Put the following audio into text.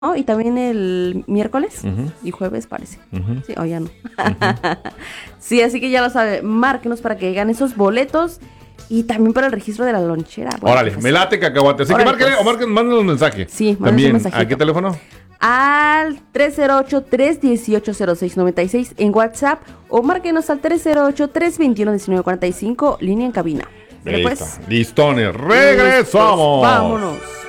¿no? Y también el miércoles Ujú. y jueves, parece. Ujú. Sí, o ya no. Sí, así que ya lo sabe. Márquenos para que ganen esos boletos y también para el registro de la lonchera. Bueno, Órale, pues, me late cacahuate. Así que órale, márquenle pues. o mándenos un mensaje. Sí, mándenos un También, ¿a mensajito. qué teléfono? Al 308-318-0696 en WhatsApp o márquenos al 308-321-1945, línea en cabina. Ahí Pues, está. Listones, regresamos. vámonos.